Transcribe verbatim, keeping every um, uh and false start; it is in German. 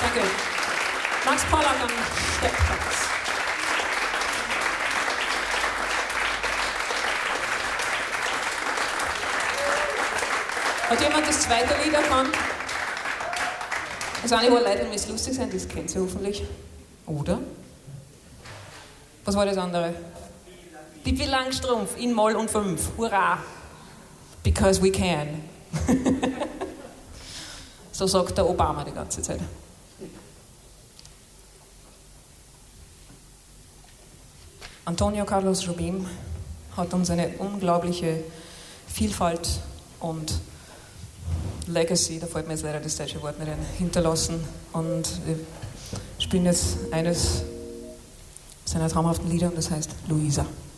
Danke. Max Pollack am Steckplatz. Hat jemand das zweite Lied erkannt? Das eine war Leute, die lustig sein, das kennt ihr hoffentlich. Oder? Was war das andere? Pippi Langstrumpf in Moll und fünf. Hurra! Because we can. So sagt der Obama die ganze Zeit. Antonio Carlos Jobim hat uns eine unglaubliche Vielfalt und Legacy, da fällt mir jetzt leider das deutsche Wort nicht ein, hinterlassen. Und wir spielen jetzt eines seiner traumhaften Lieder und das heißt Luisa.